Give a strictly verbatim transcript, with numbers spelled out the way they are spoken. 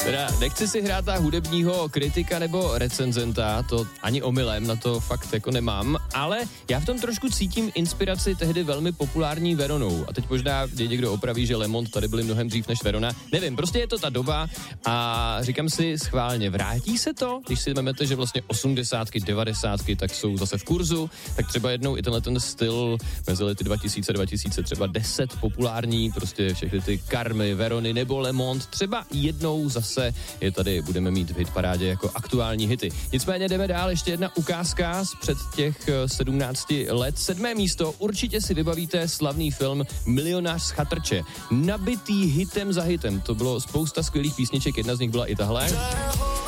Teda nechci si hrát ta hudebního kritika nebo recenzenta, to ani omylem, na to fakt jako nemám, ale já v tom trošku cítím inspiraci tehdy velmi populární Veronou. A teď možná mě někdo opraví, že Lemont tady byli mnohem dřív než Verona. Nevím, prostě je to ta doba a říkám si schválně, vrátí se to, když si vezmete, že vlastně osmdesátky, devadesátky tak jsou zase v kurzu, tak třeba jednou i tenhle ten styl mezi lety dva tisíce dva tisíce třeba deset populární, prostě všechny ty Karmy, Verony nebo Lemont, třeba jednou zase je tady, budeme mít v hitparádě jako aktuální hity. Nicméně jdeme dál, ještě jedna ukázka z před těch sedmnácti let. Sedmé místo, určitě si vybavíte slavný film Milionář z chatrče. Nabitý hitem za hitem, to bylo spousta skvělých písniček, jedna z nich byla i tahle.